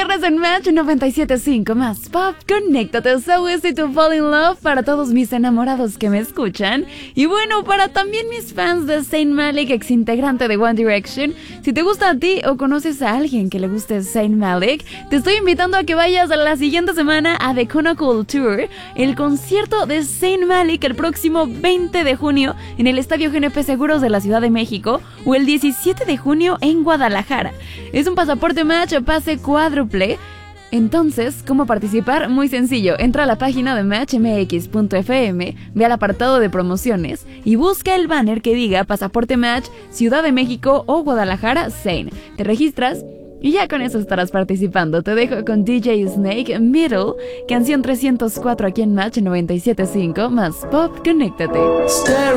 viernes en Match 97.5 más Pop. Conéctate, So Easy to Fall in Love para todos mis enamorados que me escuchan. Y bueno, para también mis fans de Zayn Malik, ex integrante de One Direction. Si te gusta a ti o conoces a alguien que le guste Zayn Malik, te estoy invitando a que vayas a la siguiente semana a The Conocool Tour, el concierto de Zayn Malik el próximo 20 de junio en el Estadio GNP Seguros de la Ciudad de México o el 17 de junio en Guadalajara. Es un pasaporte Match pase cuádruple. Entonces, ¿cómo participar? Muy sencillo, entra a la página de matchmx.fm, ve al apartado de promociones y busca el banner que diga Pasaporte Match, Ciudad de México o Guadalajara, Zayn. Te registras y ya con eso estarás participando. Te dejo con DJ Snake, Middle, canción 304 aquí en Match 97.5 más Pop. Conéctate.